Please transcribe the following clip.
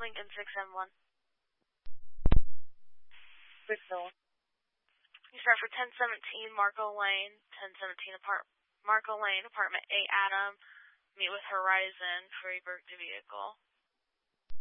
Lincoln 6M1. Bristol. You start for 1017 Marco Lane, 1017 Marco Lane, apartment 8 Adam. Meet with Horizon for a Berkeley vehicle.